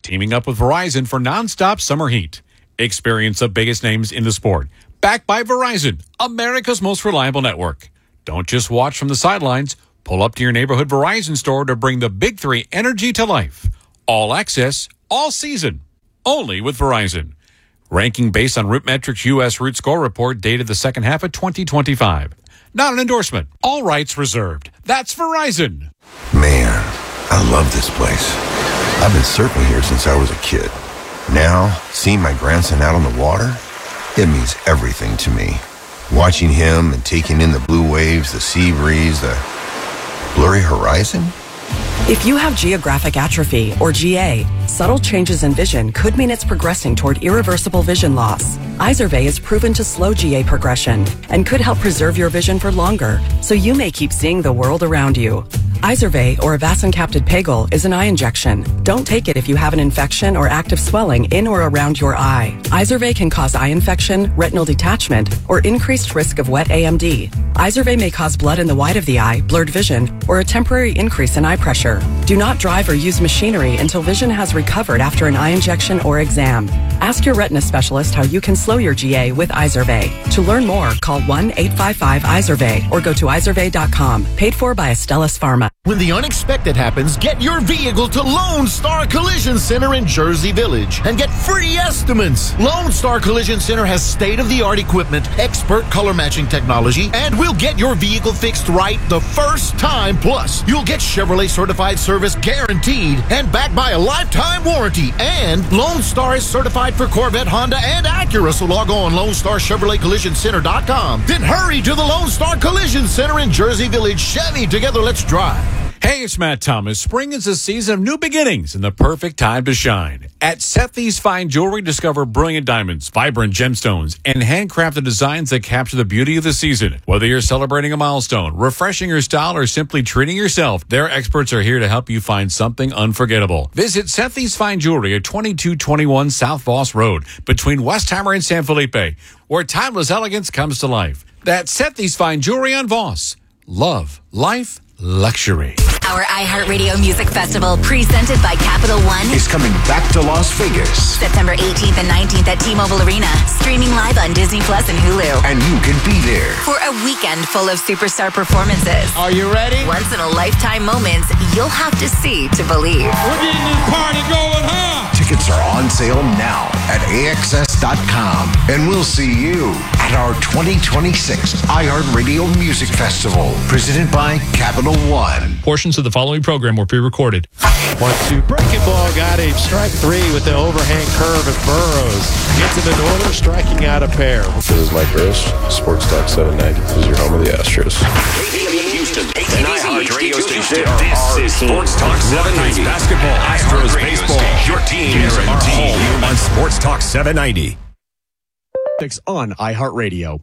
teaming up with Verizon for nonstop summer heat. Experience the biggest names in the sport. Backed by Verizon, America's most reliable network. Don't just watch from the sidelines. Pull up to your neighborhood Verizon store to bring the Big Three energy to life. All access, all season. Only with Verizon. Ranking based on RootMetrics U.S. Root Score Report dated the second half of 2025. Not an endorsement. All rights reserved. That's Verizon. Man, I love this place. I've been surfing here since I was a kid. Now, seeing my grandson out on the water, it means everything to me. Watching him and taking in the blue waves, the sea breeze, the blurry horizon. If you have geographic atrophy, or GA, subtle changes in vision could mean it's progressing toward irreversible vision loss. Izervay is proven to slow GA progression and could help preserve your vision for longer, so you may keep seeing the world around you. Izervay, or avacincaptad pegol, is an eye injection. Don't take it if you have an infection or active swelling in or around your eye. Izervay can cause eye infection, retinal detachment, or increased risk of wet AMD. Izervay may cause blood in the white of the eye, blurred vision, or a temporary increase in eye pressure. Do not drive or use machinery until vision has recovered after an eye injection or exam. Ask your retina specialist how you can slow your GA with Izervay. To learn more, call 1-855-IZERVAY or go to izervay.com. Paid for by Astellas Pharma. When the unexpected happens, get your vehicle to Lone Star Collision Center in Jersey Village and get free estimates. Lone Star Collision Center has state-of-the-art equipment, expert color matching technology, and we'll get your vehicle fixed right the first time. Plus, you'll get Chevrolet certified service guaranteed and backed by a lifetime warranty. And Lone Star is certified for Corvette, Honda, and Acura. So log on LoneStarChevroletCollisionCenter.com. Then hurry to the Lone Star Collision Center in Jersey Village. Chevy, together, let's drive. Hey, it's Matt Thomas. Spring is a season of new beginnings and the perfect time to shine. At Sethi's Fine Jewelry, discover brilliant diamonds, vibrant gemstones, and handcrafted designs that capture the beauty of the season. Whether you're celebrating a milestone, refreshing your style, or simply treating yourself, their experts are here to help you find something unforgettable. Visit Sethi's Fine Jewelry at 2221 South Voss Road, between Westheimer and San Felipe, where timeless elegance comes to life. That's Sethi's Fine Jewelry on Voss. Love, life, luxury. Our iHeartRadio Music Festival, presented by Capital One, is coming back to Las Vegas. September 18th and 19th at T-Mobile Arena, streaming live on Disney Plus and Hulu. And you can be there For a weekend full of superstar performances. Are you ready? Once-in-a-lifetime moments you'll have to see to believe. We're getting this party going, huh? Tickets are on sale now at AXS.com. And we'll see you at our 2026 iHeartRadio Music Festival, presented by Capital One. Portions of the following program were pre-recorded. 1-2 breaking ball, got him. Strike three with the overhand curve and Burrows. Gets in an order, striking out a pair. This is Mike Gross, Sports Talk 790. This is your home of the Astros. Houston, an iHeartRadio station. This is Sports Talk 790. Basketball, Astros, baseball. Your teams are home on Sports Talk 790. On iHeartRadio.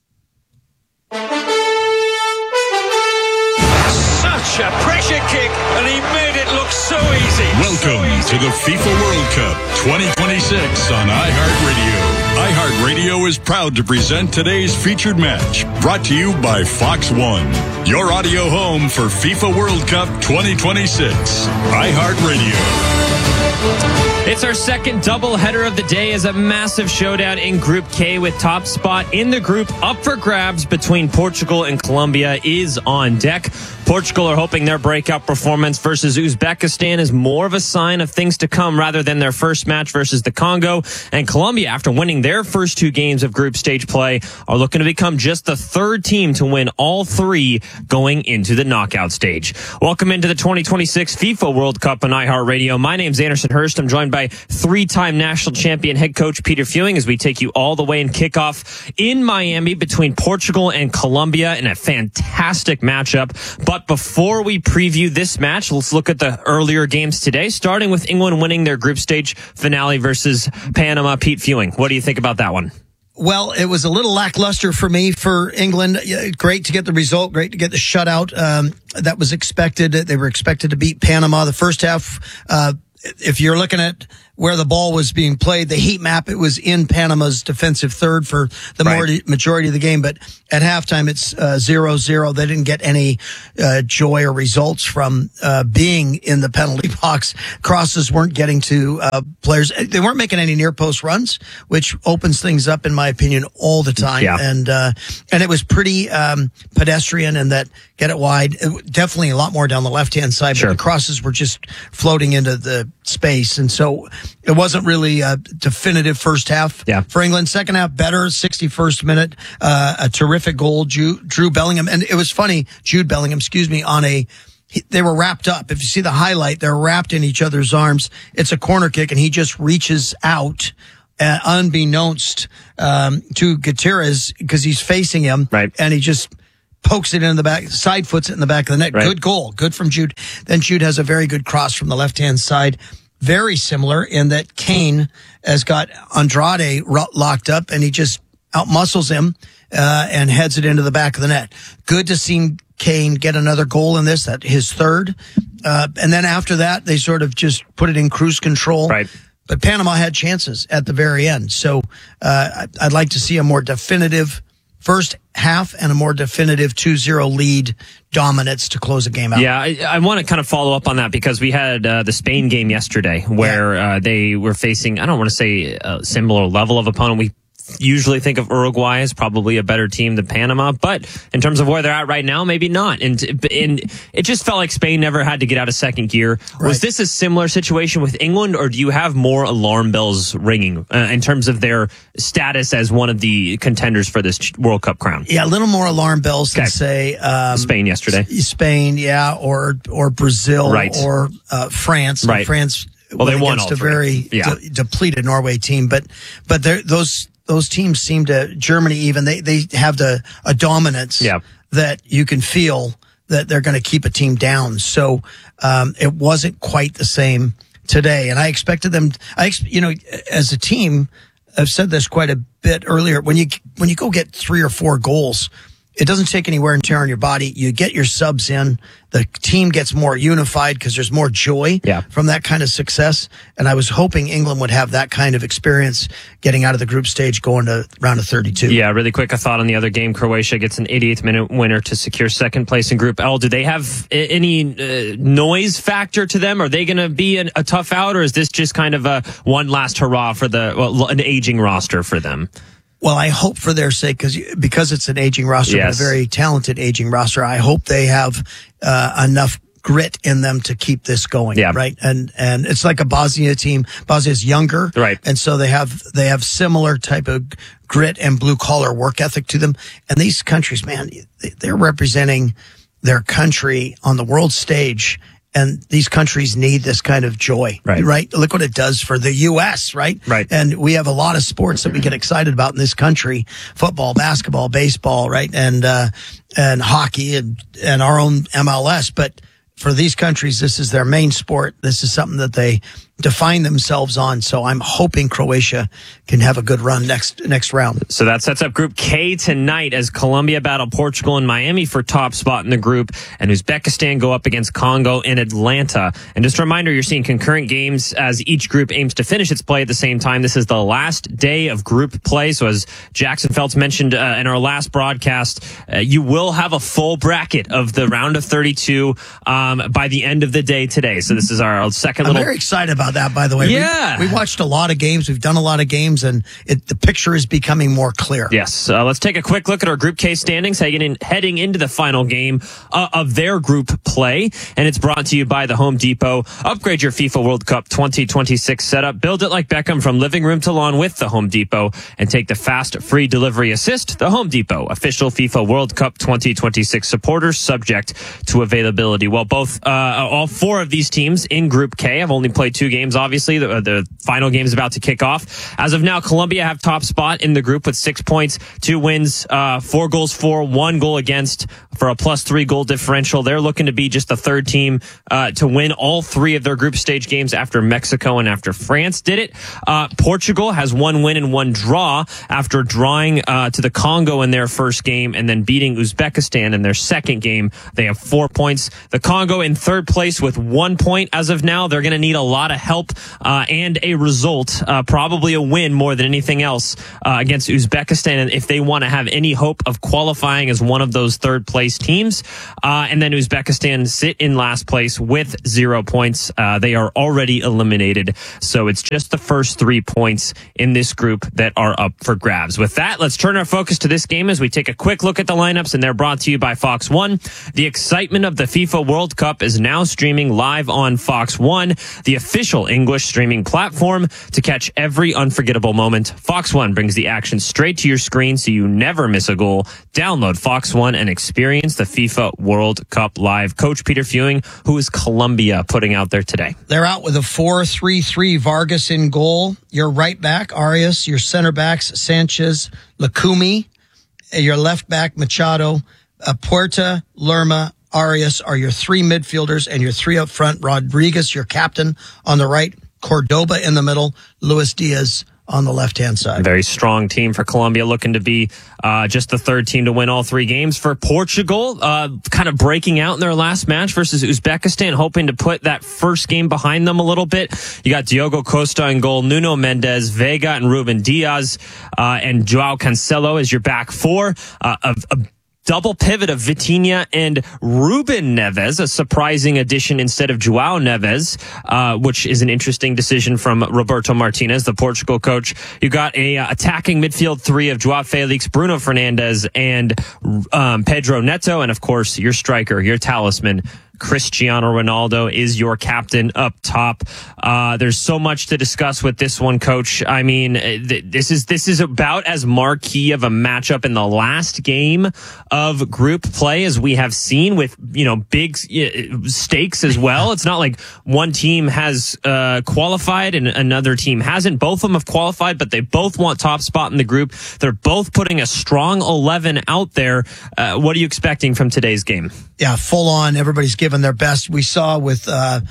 Such a pressure kick, and he made it look so easy. Welcome to the FIFA World Cup 2026 on iHeartRadio. iHeartRadio is proud to present today's featured match, brought to you by Fox One, your audio home for FIFA World Cup 2026. iHeartRadio. It's our second doubleheader of the day as a massive showdown in Group K with top spot in the group up for grabs between Portugal and Colombia is on deck. Portugal are hoping their breakout performance versus Uzbekistan is more of a sign of things to come rather than their first match versus the Congo. And Colombia, after winning their first two games of group stage play, are looking to become just the third team to win all three going into the knockout stage. Welcome into the 2026 FIFA World Cup on iHeartRadio. My name's Anderson Hurst. I'm joined by three-time national champion head coach Peter Fewing as we take you all the way in kickoff in Miami between Portugal and Colombia in a fantastic matchup. But before we preview this match, let's look at the earlier games today, starting with England winning their group stage finale versus Panama. Pete Fewing, what do you think about that one? Well, it was a little lackluster for me for England. Great to get the result. Great to get the shutout. That was expected. They were expected to beat Panama. The first half, if you're looking at where the ball was being played, the heat map, it was in Panama's defensive third for the majority of the game. But at halftime, it's 0-0. They didn't get any joy or results from being in the penalty box. Crosses weren't getting to players. They weren't making any near post runs, which opens things up, in my opinion, all the time. Yeah. And it was pretty pedestrian in that get it wide. Definitely a lot more down the left-hand side, but the crosses were just floating into the space. And so it wasn't really a definitive first half for England. Second half, better, 61st minute, a terrific goal, Drew Bellingham. And it was funny, Jude Bellingham, they were wrapped up. If you see the highlight, they're wrapped in each other's arms. It's a corner kick, and he just reaches out unbeknownst to Gutierrez because he's facing him. Right. And he just pokes it in the back, side foots it in the back of the net. Right. Good goal. Good from Jude. Then Jude has a very good cross from the left-hand side. Very similar in that Kane has got Andrade locked up, and he just outmuscles him and heads it into the back of the net. Good to see Kane get another goal in this, that his third. And then after that, they sort of just put it in cruise control. Right. But Panama had chances at the very end. So I'd like to see a more definitive first half and a more definitive 2-0 lead dominance to close the game out. Yeah, I want to kind of follow up on that because we had the Spain game yesterday where they were facing, I don't want to say a similar level of opponent. We usually think of Uruguay as probably a better team than Panama, but in terms of where they're at right now, maybe not. And it just felt like Spain never had to get out of second gear. Right. Was this a similar situation with England, or do you have more alarm bells ringing in terms of their status as one of the contenders for this World Cup crown? Yeah, a little more alarm bells than say Spain yesterday. Spain, or Brazil, or France. Right. France. Well, they won all against a very depleted Norway team, but those teams seem to, Germany even, they have a dominance that you can feel that they're going to keep a team down. So it wasn't quite the same today. And I expected them, as a team, I've said this quite a bit earlier, when you go get 3 or 4 goals, it doesn't take any wear and tear on your body. You get your subs in. The team gets more unified because there's more joy from that kind of success. And I was hoping England would have that kind of experience getting out of the group stage, going to round of 32. Yeah, really quick, a thought on the other game. Croatia gets an 88th minute winner to secure second place in Group L. Do they have any noise factor to them? Are they going to be a tough out, or is this just kind of a one last hurrah for an aging roster for them? Well, I hope for their sake, because it's an aging roster, but a very talented aging roster, I hope they have enough grit in them to keep this going, right? And it's like a Bosnia team. Bosnia's younger, right? And so they have similar type of grit and blue collar work ethic to them. And these countries, man, they're representing their country on the world stage. And these countries need this kind of joy, right? Look what it does for the U.S., right? And we have a lot of sports that we get excited about in this country: football, basketball, baseball, right? And hockey and our own MLS. But for these countries, this is their main sport. This is something that they define themselves on. So I'm hoping Croatia can have a good run next round. So that sets up Group K tonight as Colombia battle Portugal and Miami for top spot in the group, and Uzbekistan go up against Congo in Atlanta. And just a reminder, you're seeing concurrent games as each group aims to finish its play at the same time. This is the last day of group play. So as Jackson Feltz mentioned in our last broadcast, you will have a full bracket of the round of 32 by the end of the day today. So this is our second I'm very excited about that, by the way. Yeah. We watched a lot of games. We've done a lot of games, and the picture is becoming more clear. Yes. Let's take a quick look at our Group K standings heading into the final game of their group play. And it's brought to you by the Home Depot. Upgrade your FIFA World Cup 2026 setup. Build it like Beckham from living room to lawn with the Home Depot, and take the fast, free delivery assist. The Home Depot, official FIFA World Cup 2026 supporters, subject to availability. Well, all 4 of these teams in Group K have only played 2 games. Obviously, the final game is about to kick off. As of now, Colombia have top spot in the group with 6 points, 2 wins, 4 goals for, 1 goal against, for a +3 goal differential. They're looking to be just the third team to win all 3 of their group stage games after Mexico and after France did it. Portugal has 1 win and 1 draw after drawing to the Congo in their first game and then beating Uzbekistan in their second game. They have 4 points. The Congo in third place with 1 point as of now. They're going to need a lot of help and a result, probably a win more than anything else against Uzbekistan if they want to have any hope of qualifying as one of those third place teams. And then Uzbekistan sit in last place with 0 points. They are already eliminated. So it's just the first 3 points in this group that are up for grabs. With that, let's turn our focus to this game as we take a quick look at the lineups, and they're brought to you by Fox One. The excitement of the FIFA World Cup is now streaming live on Fox One, the official English streaming platform to catch every unforgettable moment. Fox One brings the action straight to your screen so you never miss a goal. Download Fox One and experience the FIFA World Cup live. Coach Peter Fewing, who is Colombia putting out there today? They're out with a 4-3-3. Vargas in goal. Your right back, Arias. Your center backs, Sanchez, Lukumi. Your left back, Machado. Puerta, Lerma, Arias are your 3 midfielders, and your 3 up front. Rodriguez, your captain, on the right. Cordoba in the middle. Luis Diaz on the left-hand side. Very strong team for Colombia, looking to be just the third team to win all 3 games. For Portugal, kind of breaking out in their last match versus Uzbekistan, hoping to put that first game behind them a little bit. You got Diogo Costa in goal, Nuno Mendes, Vega and Ruben Diaz, and Joao Cancelo as your back 4. A double pivot of Vitinha and Ruben Neves, a surprising addition instead of Joao Neves, which is an interesting decision from Roberto Martinez, the Portugal coach. You got a attacking midfield 3 of Joao Felix, Bruno Fernandes, and Pedro Neto, and of course your striker, your talisman, Cristiano Ronaldo is your captain up top. There's so much to discuss with this one, Coach. I mean, this is about as marquee of a matchup in the last game of group play as we have seen, with, you know, big stakes as well. It's not like one team has qualified and another team hasn't. Both of them have qualified, but they both want top spot in the group. They're both putting a strong 11 out there. What are you expecting from today's game? Yeah, full on. Everybody's given their best. We saw with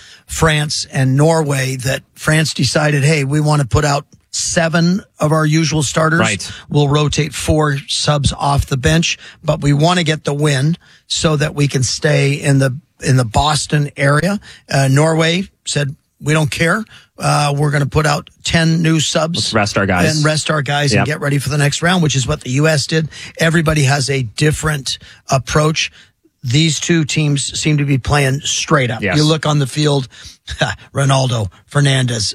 France and Norway that France decided, hey, we want to put out 7 of our usual starters. Right. We'll rotate 4 subs off the bench, but we want to get the win so that we can stay in the Boston area. Norway said, we don't care. We're going to put out 10 new subs. Let's rest our guys. And get ready for the next round, which is what the U.S. did. Everybody has a different approach. These 2 teams seem to be playing straight up. Yes. You look on the field, Ronaldo, Fernandes,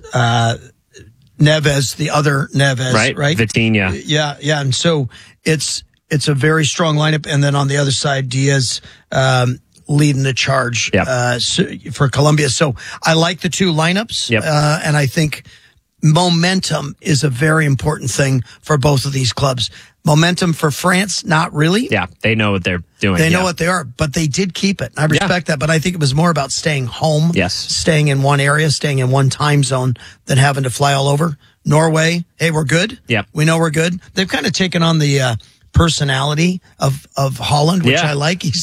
Neves, the other Neves, right? Vitinha. Yeah. And so it's a very strong lineup. And then on the other side, Diaz, leading the charge, for Colombia. So I like the 2 lineups. And I think momentum is a very important thing for both of these clubs. Momentum for France, not really. Yeah, they know what they're doing. They know what they are, but they did keep it. I respect that, but I think it was more about staying home, staying in one area, staying in one time zone than having to fly all over. Norway, hey, we're good. Yep. We know we're good. They've kind of taken on the personality of Holland, which I like. He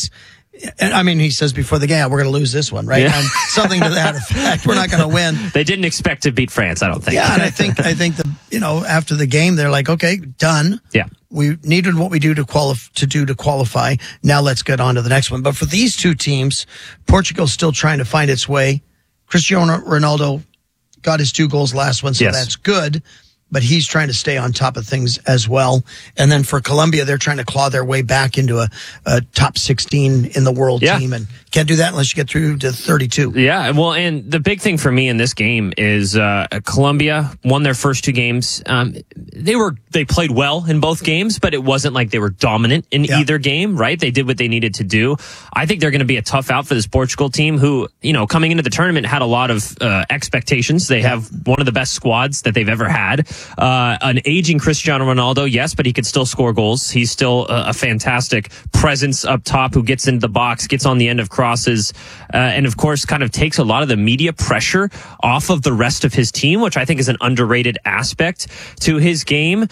says before the game, we're going to lose this one, right? And something to that effect. We're not going to win. They didn't expect to beat France, I don't think. Yeah, and I think after the game, they're like, okay, done. Yeah. We needed what we do to qualify. Now let's get on to the next one. But for these 2 teams, Portugal's still trying to find its way. Cristiano Ronaldo got his 2 goals last one, so that's good. But he's trying to stay on top of things as well. And then for Colombia, they're trying to claw their way back into a top 16 in the world team. And can't do that unless you get through to 32. Yeah, well, and the big thing for me in this game is Colombia won their first 2 games. They played well in both games, but it wasn't like they were dominant in either game, right? They did what they needed to do. I think they're going to be a tough out for this Portugal team who, coming into the tournament had a lot of expectations. They have one of the best squads that they've ever had. An aging Cristiano Ronaldo, yes, but he could still score goals. He's still a fantastic presence up top who gets into the box, gets on the end of crosses, and of course kind of takes a lot of the media pressure off of the rest of his team, which I think is an underrated aspect to his game.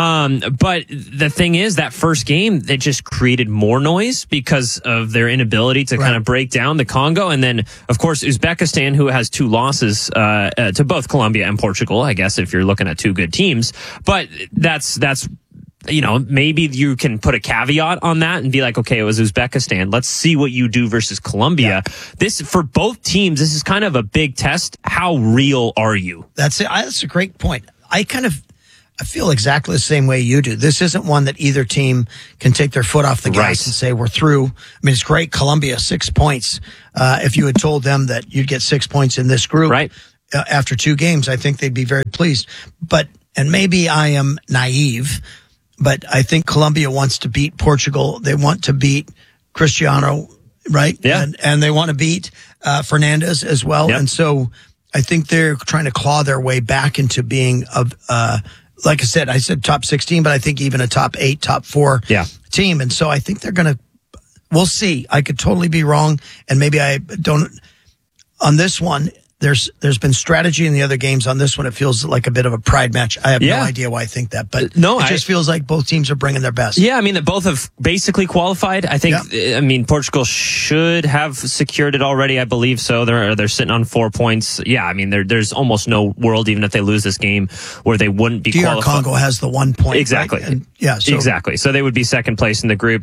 But the thing is, that first game, they just created more noise because of their inability to kind of break down the Congo. And then, of course, Uzbekistan, who has 2 losses to both Colombia and Portugal, I guess, if you're looking at 2 good teams. But that's maybe you can put a caveat on that and be like, okay, it was Uzbekistan. Let's see what you do versus Colombia. Yeah. This, for both teams, this is kind of a big test. How real are you? That's it. That's a great point. I feel exactly the same way you do. This isn't one that either team can take their foot off the gas and say, we're through. I mean, it's great. Colombia, 6 points. If you had told them that you'd get 6 points in this group after 2 games, I think they'd be very pleased. And maybe I am naive, but I think Colombia wants to beat Portugal. They want to beat Cristiano, right? Yeah. And they want to beat Fernandez as well. Yep. And so I think they're trying to claw their way back into being like I said top 16, but I think even a top 8, top 4 team. And so I think they're going to, we'll see. I could totally be wrong. And maybe I don't, on this one, there's been strategy in the other games. On this one, it feels like a bit of a pride match. I have no idea why I think that, but it just feels like both teams are bringing their best. Yeah, I mean, both have basically qualified. I think, Portugal should have secured it already. I believe so. They're sitting on 4 points. Yeah, I mean, there's almost no world, even if they lose this game, where they wouldn't be qualified. DR Congo has the 1 point. Exactly. Right? Exactly. So they would be second place in the group.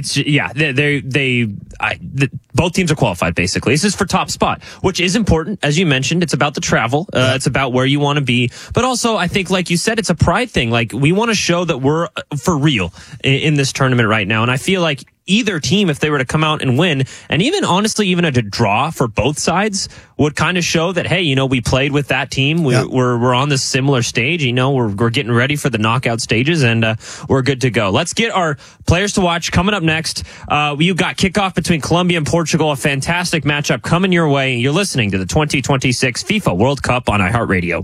Both teams are qualified, basically. This is for top spot, which is important. As you mentioned, it's about the travel. It's about where you want to be. But also, I think, like you said, it's a pride thing. Like, we want to show that we're for real in this tournament right now. And I feel like either team, if they were to come out and win, and even a draw for both sides, would kind of show that, hey, we played with that team. We're on this similar stage. We're getting ready for the knockout stages, and we're good to go. Let's get our players to watch coming up next. You got kickoff between Colombia and Portugal, a fantastic matchup coming your way. You're listening to the 2026 FIFA World Cup on iHeartRadio.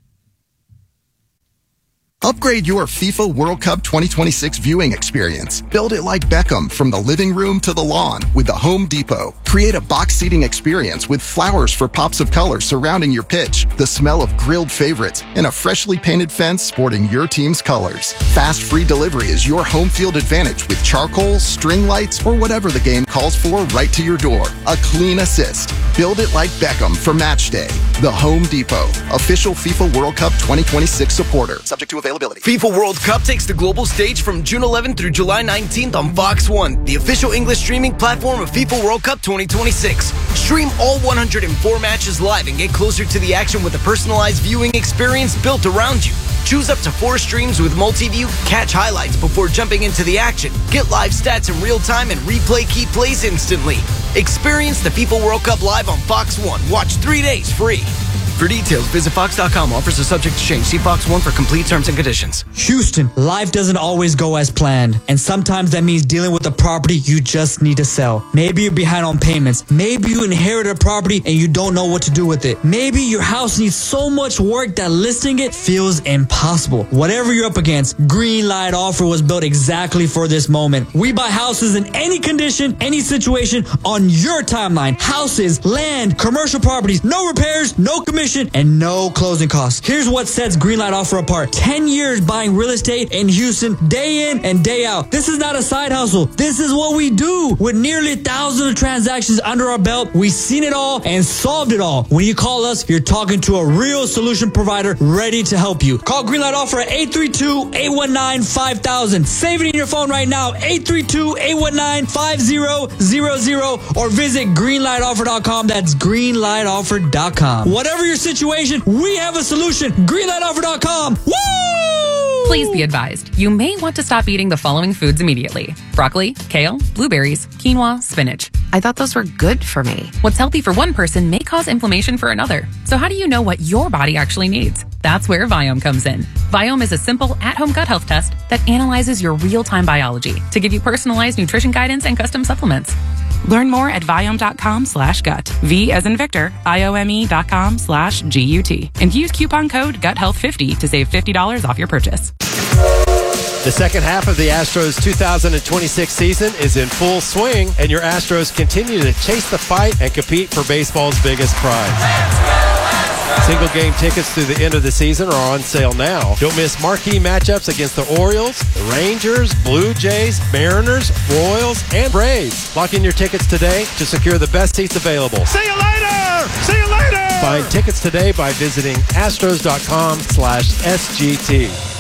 Upgrade your FIFA World Cup 2026 viewing experience. Build it like Beckham from the living room to the lawn with the Home Depot. Create a box seating experience with flowers for pops of color surrounding your pitch, the smell of grilled favorites, and a freshly painted fence sporting your team's colors. Fast free delivery is your home field advantage with charcoal, string lights, or whatever the game calls for right to your door. A clean assist. Build it like Beckham for match day. The Home Depot, official FIFA World Cup 2026 supporter. Subject to availability. FIFA World Cup takes the global stage from June 11th through July 19th on Fox One, the official English streaming platform of FIFA World Cup 2026. Stream all 104 matches live and get closer to the action with a personalized viewing experience built around you. Choose up to 4 streams with multi-view, catch highlights before jumping into the action, get live stats in real time, and replay key plays instantly. Experience the FIFA World Cup live on Fox One. Watch 3 days free. For details, visit Fox.com. Offers are subject to change. See Fox One for complete terms and conditions. Houston, life doesn't always go as planned. And sometimes that means dealing with a property you just need to sell. Maybe you're behind on payments. Maybe you inherited a property and you don't know what to do with it. Maybe your house needs so much work that listing it feels impossible. Whatever you're up against, Greenlight Offer was built exactly for this moment. We buy houses in any condition, any situation, on your timeline. Houses, land, commercial properties, no repairs, no commission, and no closing costs. Here's what sets Greenlight Offer apart. 10 years buying real estate in Houston, day in and day out. This is not a side hustle. This is what we do. With nearly thousands of transactions under our belt, we've seen it all and solved it all. When you call us, you're talking to a real solution provider ready to help you. Call Greenlight Offer at 832-819-5000. Save it in your phone right now, 832-819-5000, or visit greenlightoffer.com. That's greenlightoffer.com. Whatever your situation, we have a solution. Greenlightoffer.com. Woo! Please be advised, you may want to stop eating the following foods immediately: broccoli, kale, blueberries, quinoa, spinach. I thought those were good for me. What's healthy for one person may cause inflammation for another. So how do you know what your body actually needs? That's where Viome comes in. Viome is a simple at-home gut health test that analyzes your real-time biology to give you personalized nutrition guidance and custom supplements. Learn more at Viome.com/gut. V as in Victor, IOME.com/GUT. And use coupon code GUTHEALTH50 to save $50 off your purchase. The second half of the Astros 2026 season is in full swing, and your Astros continue to chase the fight and compete for baseball's biggest prize. Single game tickets through the end of the season are on sale now. Don't miss marquee matchups against the Orioles, the Rangers, Blue Jays, Mariners, Royals, and Braves. Lock in your tickets today to secure the best seats available. See you later! See you later! Find tickets today by visiting astros.com/SGT.